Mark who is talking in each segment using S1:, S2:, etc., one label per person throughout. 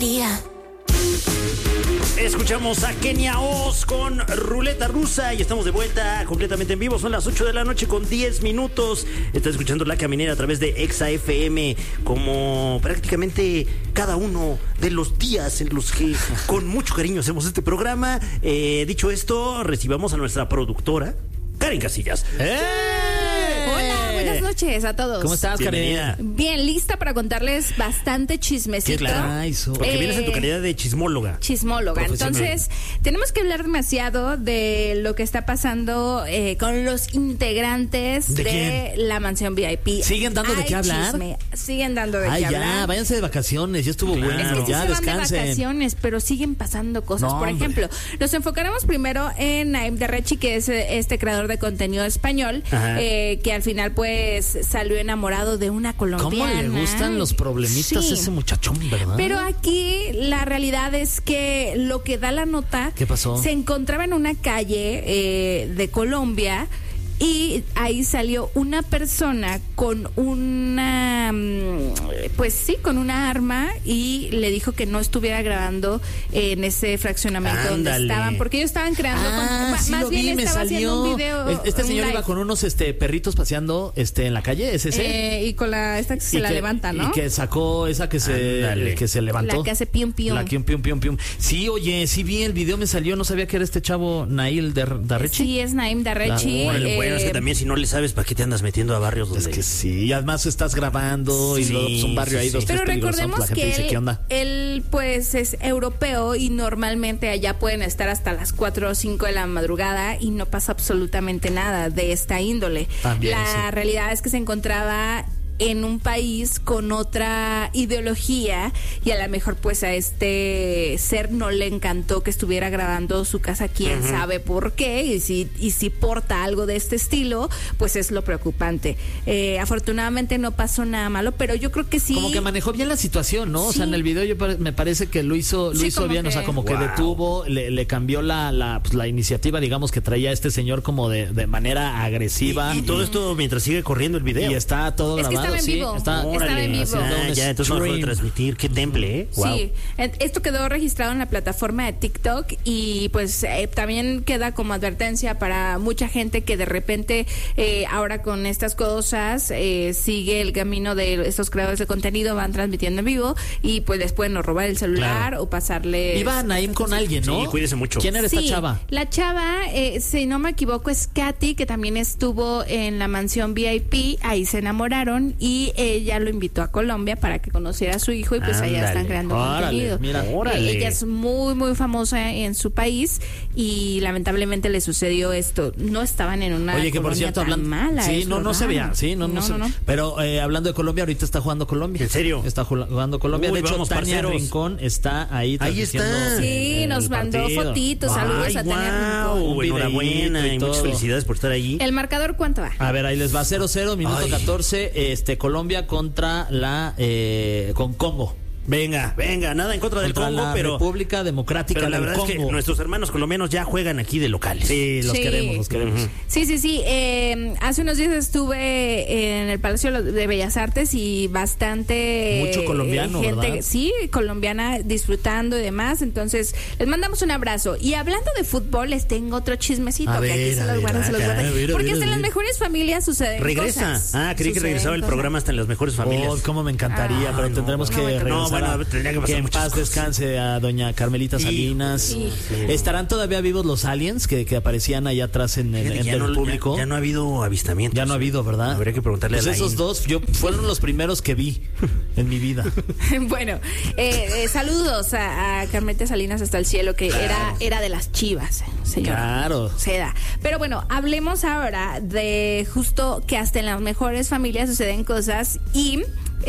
S1: Día.
S2: Escuchamos a Kenia Oz con Ruleta Rusa y estamos de vuelta completamente en vivo. Son las 8 de la noche con 10 minutos. Estás escuchando La Caminera a través de Exa FM, como prácticamente cada uno de los días en los que con mucho cariño hacemos este programa. Dicho esto, recibamos a nuestra productora, Karen Casillas.
S1: Hola, buenas noches a todos.
S3: ¿Cómo estás, Karen?
S1: Bien, lista para contarles bastante chismecito.
S2: ¿Qué traes? Porque vienes en tu calidad de chismóloga.
S1: Chismóloga. Entonces, tenemos que hablar demasiado de lo que está pasando con los integrantes de la mansión VIP.
S3: ¿Siguen dando de qué hablar?
S1: Siguen dando de qué hablar.
S3: Ya, váyanse de vacaciones, ya estuvo bueno.
S1: Es que sí
S3: ya
S1: se van
S3: descansen.
S1: de vacaciones, pero siguen pasando cosas.
S3: No,
S1: por ejemplo, nos enfocaremos primero en Naim Darrechi, que es este creador de contenido español, que al final pues salió enamorado de una colombiana.
S3: ¿Cómo le gustan los problemitas a ese muchachón, verdad?
S1: Pero aquí la realidad es que lo que da la nota,
S3: ¿qué pasó?
S1: Se encontraba en una calle de Colombia y ahí salió una persona con una, pues sí, con una arma y le dijo que no estuviera grabando en ese fraccionamiento donde estaban, porque ellos estaban creando, más bien estaba haciendo un video.
S3: Este señor iba con unos perritos paseando en la calle, ¿es ese?
S1: Y con esta que se la levanta, ¿no?
S3: Y que sacó esa que se levantó.
S1: La que hace pium pium.
S3: La que pium pium pium. Sí, oye, sí vi el video, me salió, no sabía que era este chavo Naim Darrechi.
S1: Sí, es Naim Darrechi.
S2: Bueno, es que también si no le sabes, ¿para qué te andas metiendo a barrios donde...?
S3: Es que sí, y además estás grabando y luego es un barrio ahí, dos,
S1: pero
S3: tres
S1: recordemos
S3: la gente
S1: que
S3: dice, ¿qué onda?
S1: Él pues es europeo y normalmente allá pueden estar hasta las 4 o 5 de la madrugada y no pasa absolutamente nada de esta índole.
S3: También,
S1: la realidad es que se encontraba en un país con otra ideología y a lo mejor pues a este ser no le encantó que estuviera grabando su casa, quién sabe por qué, y si porta algo de este estilo, pues es lo preocupante. Afortunadamente no pasó nada malo, pero yo creo que sí.
S3: Como que manejó bien la situación, ¿no? Sí. O sea, en el video me parece que lo hizo bien, o sea, como que detuvo, le cambió la iniciativa, digamos, que traía este señor como de manera agresiva.
S2: Y todo esto mientras sigue corriendo el video.
S3: Y está todo grabado.
S1: En vivo.
S3: Estaba
S1: en vivo.
S2: Ya, entonces no dejó de transmitir. Qué temple, ¿eh? Wow.
S1: Sí, esto quedó registrado en la plataforma de TikTok y pues también queda como advertencia para mucha gente que de repente ahora con estas cosas sigue el camino de estos creadores de contenido, van transmitiendo en vivo y pues les pueden robar el celular o pasarle.
S3: Iba Naim con alguien, ¿no?
S2: Sí, cuídese mucho.
S3: ¿Quién era esta chava?
S1: La chava, si no me equivoco, es Katy, que también estuvo en la mansión VIP, ahí se enamoraron y ella lo invitó a Colombia para que conociera a su hijo y pues allá están creando contenido.
S3: Mira,
S1: ella es muy muy famosa en su país y lamentablemente le sucedió esto. No estaban en una
S3: Oye, que por cierto hablando mala. Sí, no se veía, sí, no. Pero hablando de Colombia, ahorita está jugando Colombia.
S2: ¿En serio?
S3: Está jugando Colombia. De hecho,
S2: vamos,
S3: Tania
S2: parceros.
S3: Rincón está ahí.
S2: Ahí está.
S1: Sí, nos mandó fotitos, saludos a Tania Rincón.
S2: Enhorabuena y muchas felicidades por estar allí.
S1: ¿El marcador cuánto va?
S3: A ver, ahí les va 0-0, minuto 14, Colombia contra con Congo.
S2: Venga, nada en contra del Congo,
S3: la
S2: pero
S3: República Democrática
S2: pero la
S3: del
S2: verdad
S3: Congo.
S2: es que nuestros hermanos colombianos ya juegan aquí de locales.
S3: Sí, los queremos.
S1: Sí. Hace unos días estuve en el Palacio de Bellas Artes y bastante
S3: mucho colombiano,
S1: gente,
S3: ¿verdad?
S1: Sí, colombiana disfrutando y demás. Entonces, les mandamos un abrazo. Y hablando de fútbol, les tengo otro chismecito que aquí se los guardan. Porque hasta en las mejores familias suceden
S2: Regresa.
S1: cosas.
S2: Creí que regresaba el programa hasta en las mejores familias.
S3: Cómo me encantaría, pero tendremos que regresar.
S2: Tendría que pasar
S3: en
S2: muchas
S3: paz
S2: cosas.
S3: descanse a doña Carmelita Salinas.
S1: Sí.
S3: ¿Estarán todavía vivos los aliens que aparecían allá atrás en el público?
S2: Ya no ha habido avistamientos.
S3: Ya no ha habido, ¿verdad?
S2: Habría que preguntarle a
S3: esos dos fueron los primeros que vi en mi vida.
S1: Bueno, saludos a Carmelita Salinas hasta el cielo, que era de las Chivas, señora.
S3: Claro.
S1: Seda. Pero bueno, hablemos ahora de justo que hasta en las mejores familias suceden cosas y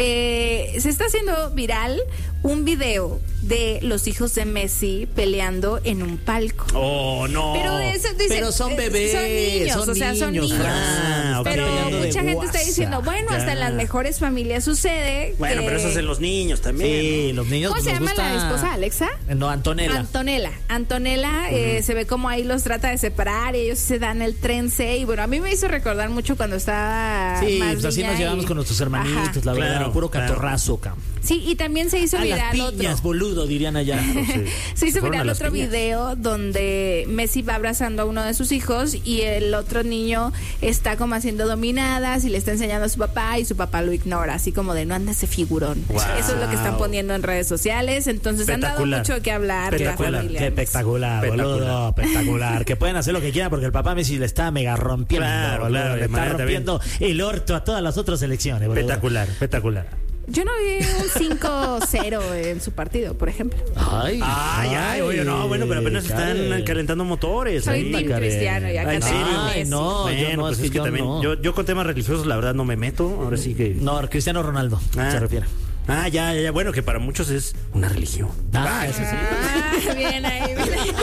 S1: se está haciendo viral un video de los hijos de Messi peleando en un palco.
S2: Oh, no.
S3: Pero son bebés,
S1: son niños. Pero mucha gente está diciendo, bueno, hasta en las mejores familias sucede.
S2: Bueno, pero eso es en los niños también.
S3: Sí,
S2: ¿no?
S3: los niños.
S1: ¿Cómo se llama la esposa, Alexa?
S3: No, Antonella.
S1: Antonella, se ve como ahí los trata de separar y ellos se dan el tren C. Y bueno, a mí me hizo recordar mucho cuando estaba
S3: Sí,
S1: más
S3: pues así
S1: niña
S3: nos llevamos con nuestros hermanitos, la verdad, puro catorrazo,
S1: Sí, y también se hizo viral
S3: las piñas,
S1: otro.
S3: boludo, dirían allá.
S1: Se hizo viral otro
S2: piñas.
S1: video donde Messi va abrazando a uno de sus hijos y el otro niño está como haciendo dominadas y le está enseñando a su papá y su papá lo ignora, así como de no anda ese figurón.
S2: Wow.
S1: Eso es lo que están poniendo en redes sociales, entonces han dado mucho que hablar de la familia.
S3: Qué espectacular, boludo, espectacular. Que pueden hacer lo que quieran porque el papá Messi le está mega rompiendo,
S2: Claro,
S3: boludo,
S2: claro,
S3: le está rompiendo el orto a todas las otras selecciones, boludo.
S2: Espectacular.
S1: Yo no vi un 5-0 en su partido, por ejemplo.
S2: Ay, oye, no, bueno, pero apenas están calentando motores.
S1: Soy
S2: ahí.
S1: team Cristiano, ya
S2: ¿En serio?
S1: Messi.
S3: No,
S2: Bueno,
S3: yo no,
S2: pues
S3: es que yo
S2: también,
S3: no.
S2: yo con temas religiosos la verdad no me meto, ahora sí que...
S3: No, Cristiano Ronaldo se refiere.
S2: Ya, bueno, que para muchos es una religión.
S3: Eso sí.
S1: Bien ahí, bien ahí.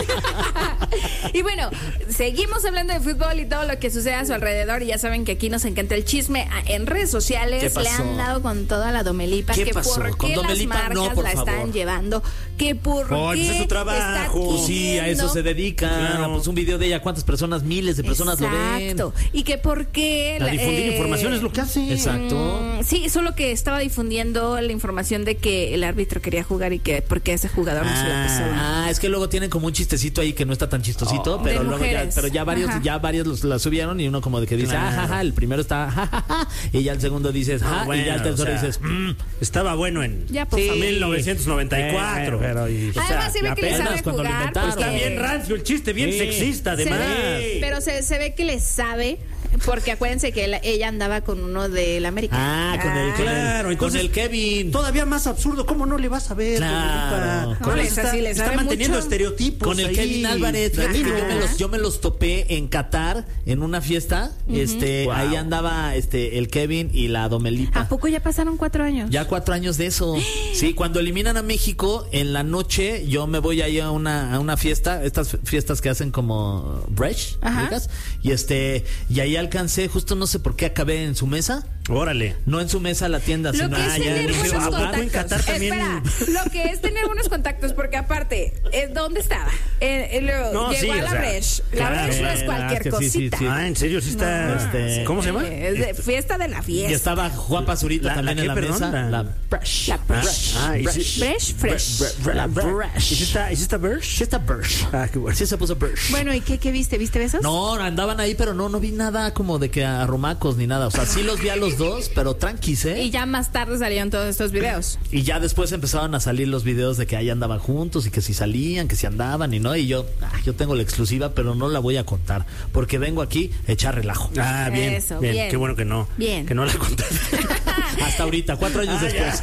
S1: Y bueno, seguimos hablando de fútbol y todo lo que sucede a su alrededor. Y ya saben que aquí nos encanta el chisme. En redes sociales
S3: ¿Qué
S1: le
S3: pasó?
S1: han dado con toda la Domelipa.
S3: ¿Qué
S1: Que
S3: pasó?
S1: por
S3: Con
S1: qué las
S3: Domelipa
S1: marcas
S3: no, por
S1: la
S3: favor.
S1: están llevando. Que por
S2: Pues
S1: qué
S2: es su trabajo.
S1: está
S3: Sí, a eso se dedica.
S2: Claro.
S3: Pues un video de ella, ¿cuántas personas? Miles de personas lo ven.
S1: Exacto. Y que por qué...
S2: A difundir información es lo que hace.
S3: Exacto.
S1: Sí, solo que estaba difundiendo la información de que el árbitro quería jugar y que porque ese jugador no se la pasaba.
S3: Es que luego tienen como un chistecito ahí que no está tan chistosito, pero
S1: de
S3: luego
S1: mujeres.
S3: varios la subieron y uno como de que dice,
S2: Claro.
S3: el primero está, y ya el segundo dices, y ya el tercero dices,
S2: estaba bueno en
S1: Ya, por favor.
S2: 1994.
S1: Además, se ve que le
S3: apenas
S1: sabe
S3: cuando lo
S1: jugar.
S3: inventaron.
S2: Está
S1: porque-
S2: bien rancio el chiste, bien
S3: Sí.
S2: sexista
S1: Se
S2: además.
S1: ve- pero se ve que le sabe, porque acuérdense que ella andaba con uno del América.
S2: Claro,
S3: con
S2: entonces,
S3: el Kevin.
S2: Todavía más absurdo, ¿cómo no le vas a ver?
S3: Claro.
S2: Dominipa?
S1: No,
S2: Con
S1: esa sí le
S2: está
S1: sabe
S2: manteniendo
S1: mucho.
S2: estereotipos.
S3: Con el
S2: ahí.
S3: Kevin Álvarez, fíjate que
S2: Tranquilo.
S3: yo me los topé en Qatar en una fiesta.
S2: Wow.
S3: Ahí andaba el Kevin y la Domelipa.
S1: ¿A poco ya pasaron 4 años?
S3: Ya 4 años de eso. Sí, cuando eliminan a México, en la noche yo me voy ahí a una fiesta, estas fiestas que hacen como brunch,
S1: Ajá.
S3: ¿ubicas? Y ahí alcancé, justo no sé por qué acabé en su mesa.
S2: Órale.
S3: No en su mesa la tienda,
S1: Lo
S3: sino
S1: que es tener
S2: dije,
S1: buenos
S2: ¿a poco en
S1: contactos.
S2: Qatar también?
S1: Espera, lo que es tener buenos contactos, porque aparte, ¿dónde estaba? Luego
S2: No,
S1: llegó
S2: sí,
S1: a
S2: o
S1: la
S2: sea,
S1: Breche. La
S2: claro,
S1: Breche no es
S3: la
S1: cualquier
S3: verdad es que sí,
S1: cosita.
S3: sí.
S2: ¿En serio? Sí está...
S3: No,
S2: ¿Cómo se llama?
S1: Es de fiesta de la
S3: y
S1: fiesta.
S3: estaba Juan Pazurita
S2: La-
S3: también
S2: la
S3: en la
S2: qué, perdón,
S3: mesa.
S2: la-
S3: La Breche.
S1: La Breche.
S2: y sí-
S1: Breche, fresh.
S3: La
S2: ¿Y si
S3: Breche.
S2: está Birch?
S3: Sí está Breche.
S2: Qué bueno.
S3: Sí se puso Breche.
S1: Bueno, ¿y qué viste? ¿Viste besos?
S3: No, andaban ahí, pero no vi nada como de que a romacos ni nada. O sea, sí los vi a los dos, pero tranquis, ¿eh?
S1: Y ya más tarde salieron todos estos videos.
S3: Y ya después empezaron a salir los videos de que ahí andaban juntos y que si salían, que si andaban y no. Y yo tengo la exclusiva, pero no la voy a contar porque vengo aquí a echar relajo.
S2: Bien,
S1: Eso,
S2: bien.
S1: bien.
S2: Qué bueno que no.
S1: Bien.
S2: Que no la contaste.
S3: Hasta ahorita, 4 años después.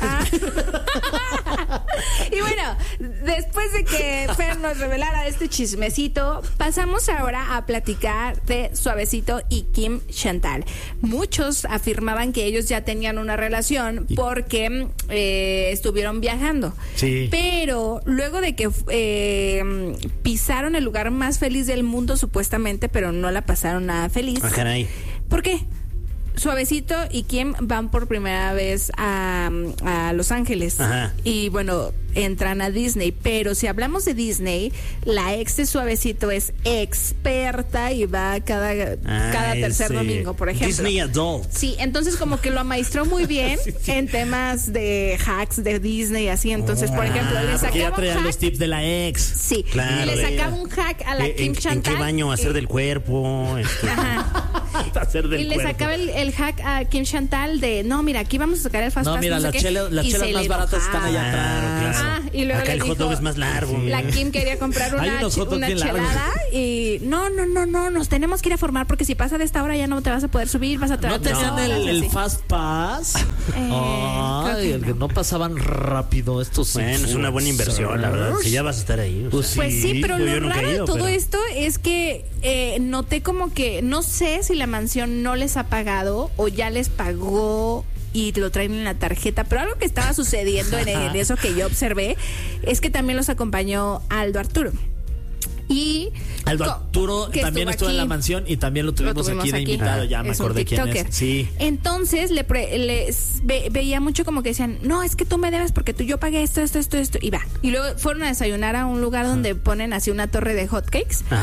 S1: Y bueno, después de que Fer nos revelara este chismecito, pasamos ahora a platicar de Suavecito y Kim Chantal. Muchos afirmaban que ellos ya tenían una relación porque estuvieron viajando.
S3: Sí.
S1: Pero luego de que pisaron el lugar más feliz del mundo supuestamente, pero no la pasaron nada feliz.
S2: Caray.
S1: ¿Por qué? Suavecito y Kim van por primera vez a Los Ángeles.
S2: Ajá.
S1: Y bueno, entran a Disney. Pero si hablamos de Disney, la ex de Suavecito es experta y va cada tercer domingo, por ejemplo.
S2: Disney Adult.
S1: Sí, entonces como que lo amaestró muy bien en temas de hacks de Disney, así. Entonces, por ejemplo, le
S3: Porque ya
S1: sacaba un
S3: traían los
S1: hack.
S3: tips de la ex.
S1: Sí,
S2: Claro,
S1: y le
S2: de-
S1: sacaba un hack a la Kim
S2: ¿En
S1: Chantal.
S2: qué baño hacer del cuerpo?
S1: Ajá.
S3: Hacer del
S1: Y le
S3: cuerpo.
S1: sacaba el hack a Kim Chantal de, no, mira, aquí vamos a sacar el fast
S3: No,
S1: pass,
S3: mira,
S1: sé
S3: las
S1: qué,
S3: chelas
S1: y se
S3: más
S1: le
S3: baratas están
S1: enojaba.
S3: allá atrás.
S1: Ah, y luego
S2: Acá
S1: le
S2: el hot dog
S1: dijo,
S2: es más largo.
S1: la Kim quería comprar
S3: Hay
S1: una,
S3: unos hot dogs
S1: una
S3: bien largos.
S1: chelada y no, nos tenemos que ir a formar porque si pasa de esta hora ya no te vas a poder subir, vas a
S3: ¿No tenían el
S1: así.
S3: Fast Pass?
S1: creo que
S3: El que no pasaban rápido estos.
S2: Bueno, es una buena inversión, la verdad. Si ya vas a estar ahí. o
S3: Pues
S2: sea.
S1: Pues sí, pero
S2: yo
S1: lo
S2: nunca he
S1: raro de
S2: ido,
S1: todo
S2: pero-
S1: esto es que noté como que no sé si la mansión no les ha pagado o ya les pagó y lo traen en la tarjeta, pero algo que estaba sucediendo en eso que yo observé es que también los acompañó Aldo Arturo. Y
S3: Aldo Arturo
S1: que
S3: también estuvo en la
S1: aquí.
S3: mansión y también lo tuvimos aquí de invitado. Ya me
S1: Es un
S3: acordé quién
S1: TikToker.
S3: es. Sí.
S1: Entonces veía mucho como que decían, no, es que tú me debes porque yo pagué esto, y va. Y luego fueron a desayunar a un lugar donde ponen así una torre de hotcakes.
S2: Ajá.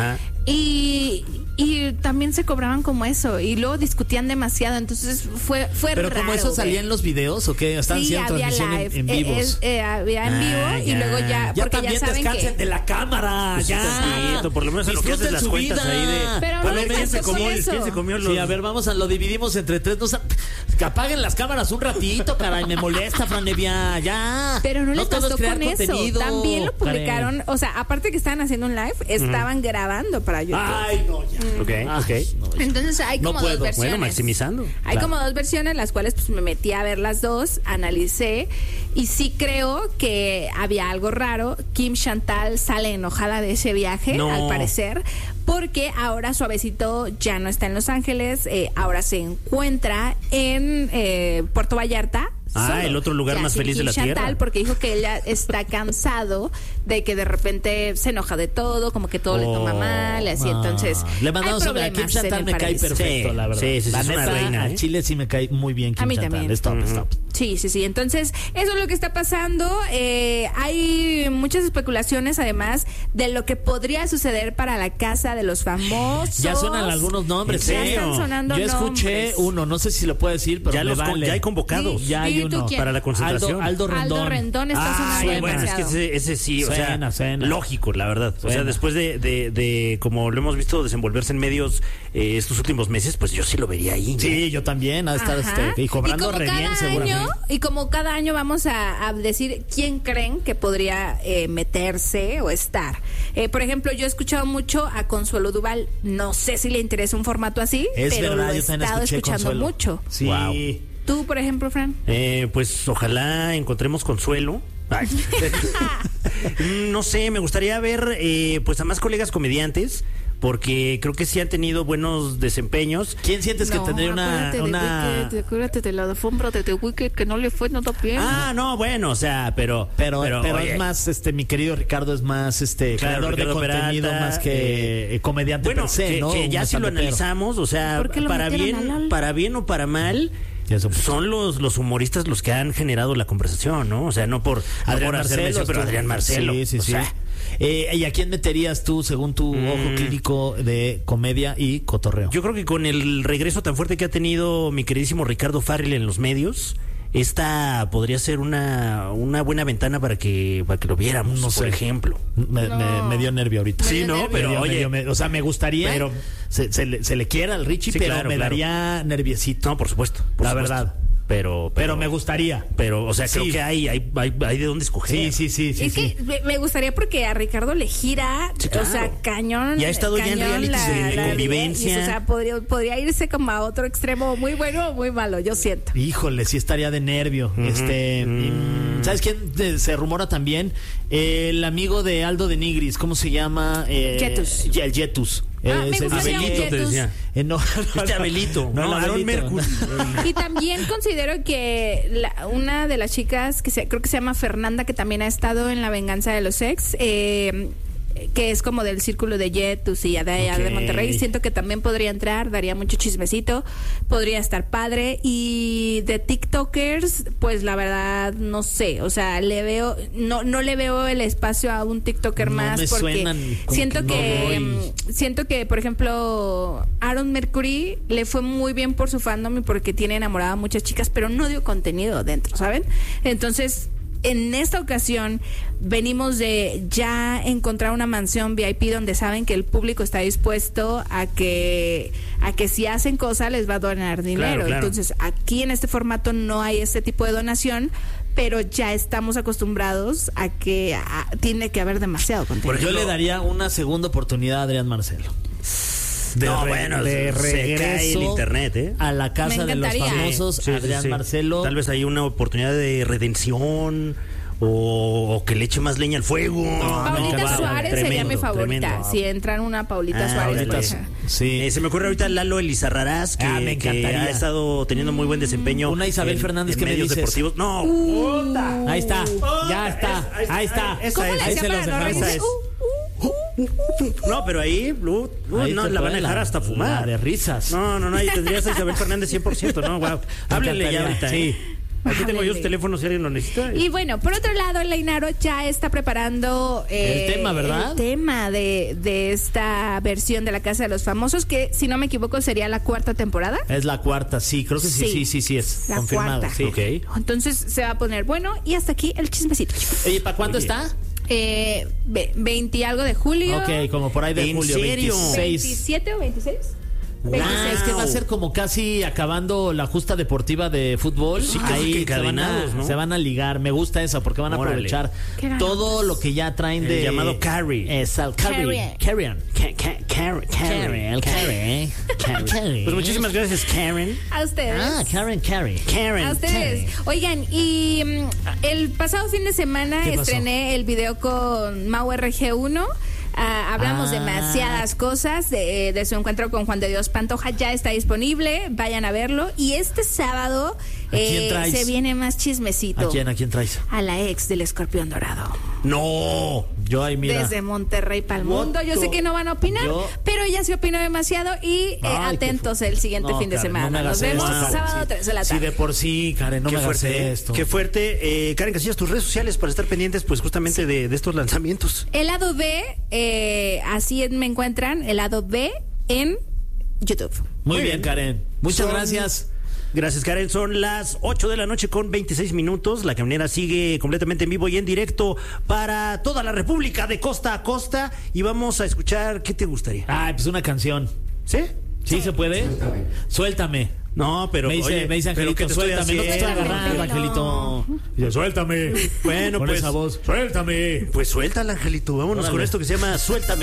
S1: Y también se cobraban como eso y luego discutían demasiado, entonces fue
S3: pero
S1: raro.
S3: como eso salía en los videos o qué, estaban haciendo transmisión en vivos.
S1: Había en vivo y luego ya porque
S3: también
S1: ya saben
S3: descansen
S1: que
S3: de la cámara,
S2: Pues
S3: ya.
S2: por lo menos en lo que haces las cuentas
S3: vida.
S2: ahí de
S1: pero
S2: bueno,
S1: no
S2: ¿quién se
S1: empezó
S2: comió
S1: con eso.
S2: quién se comió los
S3: Sí, a ver, vamos a lo dividimos entre tres. Que apaguen las cámaras un ratito, caray, me molesta, Fran Evia, ya.
S1: Pero no les
S3: todo
S1: bastó
S3: es crear
S1: con eso.
S3: contenido,
S1: También lo publicaron,
S3: Karen.
S1: o sea, aparte que estaban haciendo un live, estaban grabando para YouTube.
S3: Ay, no, ya.
S2: Ok.
S3: No, ya.
S1: Entonces hay
S3: No
S1: como
S3: puedo.
S1: dos versiones.
S2: Bueno, maximizando.
S1: Hay como dos versiones, las cuales pues me metí a ver las dos, analicé y sí creo que había algo raro. Kim Chantal sale enojada de ese viaje,
S2: No.
S1: al parecer, porque ahora Suavecito ya no está en Los Ángeles, ahora se encuentra en Puerto Vallarta. Solo.
S2: El otro lugar
S1: Ya,
S2: más
S1: sin
S2: feliz de
S1: Kim
S2: la
S1: Chantal,
S2: tierra.
S1: porque dijo que ella está cansado de que de repente se enoja de todo, como que todo le toma mal, así. Entonces,
S3: le mandamos
S1: hay
S3: a Kim
S1: problemas
S3: Chantal,
S1: en
S3: me
S1: el
S3: cae
S1: paraíso.
S3: perfecto,
S2: Sí,
S3: la verdad.
S2: sí,
S3: La
S2: es una
S3: neta,
S2: reina,
S3: a Chile sí me cae muy bien Kim
S1: A mí
S3: Chantal.
S1: también.
S3: Stop.
S1: Sí. Entonces, eso es lo que está pasando. Hay muchas especulaciones, además, de lo que podría suceder para la casa de los famosos.
S3: Ya suenan algunos nombres,
S1: Ya
S2: ¿eh?
S1: están sonando
S3: Yo escuché
S1: nombres.
S3: uno, no sé si lo puedo decir, pero
S2: Ya
S3: me
S2: ya
S3: vale.
S2: hay convocados.
S1: Sí.
S3: Ya hay
S1: ¿Y tú
S3: uno
S1: quién?
S2: Para la concentración.
S3: Aldo Rendón.
S1: Aldo Rendón está sonando
S2: Ay, bueno, es que
S1: demasiado.
S2: ese sí, o sea,
S3: Suena.
S2: lógico, la verdad. O sea,
S3: Suena.
S2: después de como lo hemos visto desenvolverse en medios estos últimos meses, pues yo sí lo vería ahí.
S3: Sí, yo también, a estar
S1: Ajá.
S3: y cobrando
S1: como
S3: re
S1: cada
S3: bien,
S1: año,
S3: seguramente.
S1: y como cada año vamos a decir quién creen que podría meterse o estar. Por ejemplo, yo he escuchado mucho a Consuelo Duval. No sé si le interesa un formato así,
S3: Es
S1: pero
S3: verdad,
S1: lo he
S3: yo también
S1: estado
S3: escuché
S1: escuchando
S3: Consuelo.
S1: mucho.
S3: Sí.
S2: Wow.
S1: Tú, por ejemplo, Fran.
S2: Pues ojalá encontremos consuelo. Ay. No sé, me gustaría ver pues a más colegas comediantes, porque creo que sí han tenido buenos desempeños.
S3: ¿Quién sientes que tendría
S1: Acuérdate de la alfombra de The Wicked, que no le fue nada bien.
S2: No, bueno, o sea, pero oye,
S3: es más, mi querido Ricardo es más, creador de
S2: Ricardo
S3: contenido
S2: Peralta,
S3: más que comediante
S2: bueno,
S3: per se, ¿no?
S2: que ya
S3: Un
S2: si lo
S3: estandopero.
S2: analizamos, o sea,
S1: ¿Por qué lo metieron a LOL?
S2: para bien o para mal,
S3: Ya son-
S2: son los humoristas los que han generado la conversación, ¿no? O sea, no por hacer mención, pero Adrián Marcelo.
S3: Sí.
S2: O sea,
S3: ¿Y a quién meterías tú, según tu ojo clínico de comedia y cotorreo?
S2: yo creo que con el regreso tan fuerte que ha tenido mi queridísimo Ricardo Farrell en los medios, esta podría ser una buena ventana para que lo viéramos,
S3: No sé.
S2: por ejemplo.
S3: Me dio nervio ahorita.
S2: Sí, no, pero oye,
S3: o sea, me gustaría,
S2: pero-
S3: se le quiera al Richie,
S2: Sí,
S3: pero
S2: claro,
S3: me
S2: claro.
S3: daría nerviosito.
S2: No, por supuesto.
S3: La verdad.
S2: Pero
S3: me gustaría.
S2: Pero, o sea,
S3: Sí.
S2: creo que hay de dónde escoger.
S3: Sí.
S1: Es que me gustaría porque a Ricardo le gira,
S2: Sí, claro.
S1: o sea, cañón.
S2: Ya ha estado ya en
S1: cañón
S2: realities de convivencia.
S1: y, o sea, podría irse como a otro extremo muy bueno o muy malo, yo siento.
S3: Híjole, sí estaría de nervio. ¿Sabes quién se rumora también? El amigo de Aldo de Nigris, ¿cómo se llama?
S1: Jetus.
S3: El Jetus.
S1: Me gusta
S2: Abelito, te decía.
S3: No,
S2: Abelito. No,
S3: el
S2: Aaron
S3: Abelito.
S2: Mercury.
S1: Y también considero que una de las chicas, creo que se llama Fernanda, que también ha estado en La Venganza de los Ex, que es como del círculo de Jetus y de
S2: Ok.
S1: Monterrey, siento que también podría entrar, daría mucho chismecito, podría estar padre. Y de TikTokers, pues la verdad no sé, o sea, no le veo el espacio a un TikToker
S3: No
S1: más,
S3: me
S1: porque
S3: suenan, como
S1: siento
S3: que no
S1: siento que, por ejemplo, Aaron Mercury le fue muy bien por su fandom y porque tiene enamorada a muchas chicas, pero no dio contenido dentro, ¿saben? Entonces, en esta ocasión venimos de ya encontrar una mansión VIP donde saben que el público está dispuesto a que si hacen cosas les va a donar dinero.
S2: Claro.
S1: Entonces, aquí en este formato no hay este tipo de donación, pero ya estamos acostumbrados a que tiene que haber demasiado contenido.
S2: Por ejemplo,
S3: Yo le daría una segunda oportunidad a Adrián Marcelo.
S2: Se cae el internet, ¿eh?
S3: a la casa de los
S1: encantaría.
S3: famosos,
S2: Sí,
S3: Adrián
S2: sí.
S3: Marcelo.
S2: Tal vez hay una oportunidad de redención o que le eche más leña al fuego.
S1: Paulita
S2: No,
S1: Suárez sería
S2: tremendo,
S1: mi favorita.
S2: tremendo.
S1: Si entran una Paulita Suárez.
S2: órale.
S1: pues,
S3: Sí.
S2: Se me ocurre ahorita Lalo Elizarrarás, que,
S3: me
S2: que
S3: encantaría.
S2: ha estado teniendo muy buen desempeño.
S3: Una Isabel Fernández,
S2: en
S3: ¿qué me
S2: medios
S3: dices?
S2: deportivos. No, puta.
S3: Ahí está, ya está, ahí está.
S1: ¿Cómo le
S3: Ahí
S1: hacía
S3: se los
S1: para no
S3: dejamos.
S1: reírse?
S2: No, pero ahí,
S3: Ahí
S2: no,
S3: te
S2: la van a
S3: fue
S2: dejar hasta fumar.
S3: la de risas.
S2: No, ahí tendrías a Isabel Fernández 100%, ¿no? Wow. Háblenle ya ahorita.
S3: Sí.
S2: Aquí tengo yo su teléfono si alguien lo necesita.
S1: Y bueno, por otro lado, el Leinaro ya está preparando
S3: el tema, ¿verdad?
S1: El tema de esta versión de La Casa de los Famosos, que si no me equivoco sería la 4ª temporada.
S3: Es la 4ª, sí, creo que sí es
S1: la
S3: confirmado.
S1: 4ª.
S3: Sí.
S2: Okay.
S1: Entonces se va a poner bueno y hasta aquí el chismecito.
S3: Oye, ¿para cuándo está?
S1: 20 y algo de julio.
S3: Ok, como por ahí de
S2: ¿En
S3: julio.
S2: serio?
S1: 27 o 26.
S3: Es que va a ser como casi acabando la justa deportiva de fútbol.
S2: Sí, casi
S3: ahí
S2: que encadenados, ¿no?
S3: se van a ligar. Me gusta eso porque van a
S2: Órale.
S3: aprovechar
S1: Qué ganas.
S3: todo lo que ya traen de...
S2: El llamado carry.
S3: Exacto,
S1: Carry.
S3: Carry.
S2: Pues muchísimas gracias, Karen.
S1: A ustedes.
S3: Karen.
S2: Karen.
S1: A ustedes. Oigan, y el pasado fin de semana
S3: ¿Qué pasó?
S1: estrené el video con Mau RG1. Hablamos demasiadas cosas de su encuentro con Juan de Dios Pantoja. Ya está disponible, vayan a verlo. Y este sábado
S3: ¿A quién traes?
S1: se viene más chismecito.
S3: ¿A quién traes?
S1: A la ex del Escorpión Dorado.
S2: No.
S3: Yo ahí, mira.
S1: Desde Monterrey para el mundo. Yo sé
S2: What
S1: que no van a opinar, pero ella sí opinó demasiado. Y atentos el siguiente fin de
S3: Karen,
S1: semana.
S3: no me hagas
S1: Nos vemos
S3: esto, Karen.
S1: sábado 3 de la tarde.
S3: Sí, de por sí, Karen, no
S2: Qué
S3: me hagas
S2: fuerte,
S3: esto.
S2: Qué fuerte. Karen Casillas, tus redes sociales para estar pendientes, pues justamente de estos lanzamientos.
S1: El lado B, así me encuentran, el lado B en YouTube.
S3: Muy bien, Karen. Muchas gracias.
S2: Gracias, Karen. Son las 8 de la noche con 26 minutos. La Caminera sigue completamente en vivo y en directo para toda la República de costa a costa. Y vamos a escuchar, ¿qué te gustaría?
S3: Ay, pues una canción.
S2: ¿Sí?
S3: ¿Sí se puede? Suéltame.
S2: No, pero
S3: Me dice
S2: ¿pero
S3: Angelito,
S2: qué te estoy
S3: suéltame. No te estoy
S2: haciendo?
S3: agarrando, Angelito. Dice, suéltame.
S2: Bueno,
S3: con
S2: pues,
S3: esa voz. Suéltame.
S2: Pues suéltala, Angelito. Vámonos
S3: Órale.
S2: con esto que se llama Suéltame.